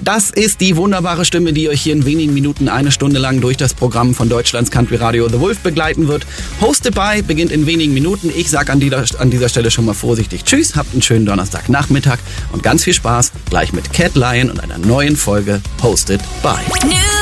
Das ist die wunderbare Stimme, die euch hier in wenigen Minuten eine Stunde lang durch das Programm von Deutschlands Country Radio The Wolf begleiten wird. Hosted by beginnt in wenigen Minuten. Ich sag an dieser Stelle schon mal vorsichtig Tschüss, habt einen schönen Donnerstagnachmittag und ganz viel Spaß gleich mit Cat Lion und einer neuen Folge Hosted by.